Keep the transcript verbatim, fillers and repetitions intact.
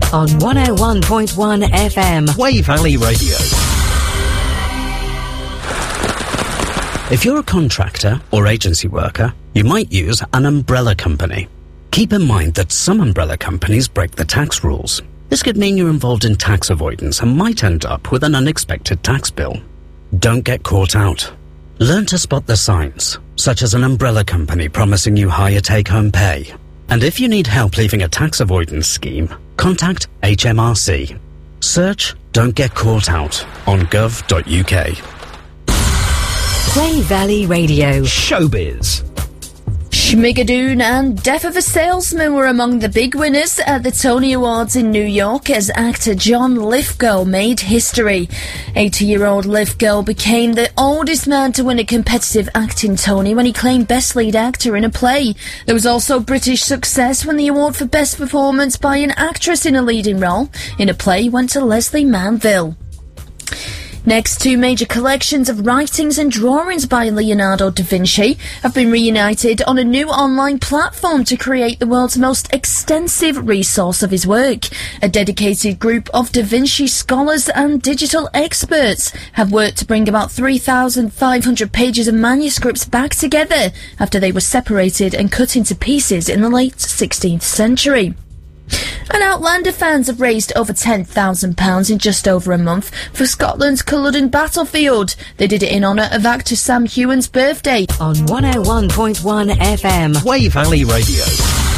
on one oh one point one F M. Way Valley Radio. If you're a contractor or agency worker, you might use an umbrella company. Keep in mind that some umbrella companies break the tax rules. This could mean you're involved in tax avoidance and might end up with an unexpected tax bill. Don't get caught out. Learn to spot the signs, such as an umbrella company promising you higher take-home pay. And if you need help leaving a tax avoidance scheme, contact H M R C. Search Don't Get Caught Out on gov dot U K. Way Valley Radio. Showbiz. Schmigadoon and Death of a Salesman were among the big winners at the Tony Awards in New York as actor John Lithgow made history. eighty-year-old Lithgow became the oldest man to win a competitive acting Tony when he claimed Best Lead Actor in a play. There was also British success when the award for Best Performance by an actress in a leading role in a play went to Leslie Manville. Next, two major collections of writings and drawings by Leonardo da Vinci have been reunited on a new online platform to create the world's most extensive resource of his work. A dedicated group of Da Vinci scholars and digital experts have worked to bring about three thousand five hundred pages of manuscripts back together after they were separated and cut into pieces in the late sixteenth century. And Outlander fans have raised over ten thousand pounds in just over a month for Scotland's Culloden battlefield. They did it in honour of actor Sam Heughan's birthday. On one oh one point one F M. Way Valley Radio.